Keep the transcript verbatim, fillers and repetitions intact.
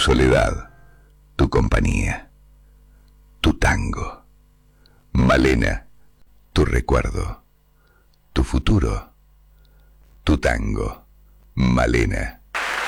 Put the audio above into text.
soledad, tu compañía, tu tango. Malena, tu recuerdo, tu futuro, tu tango. Malena.